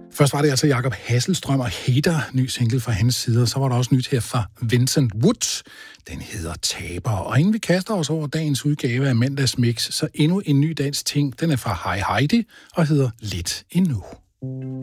Først var det altså Jakob Hasselstrøm og Hater, ny single fra hans side, og så var der også nyt her fra Vincent Woods. Den hedder Taber, og inden vi kaster os over dagens udgave af Mandags Mix, så endnu en ny dansk ting. Den er fra Hej Heidi og hedder Lidt Endnu.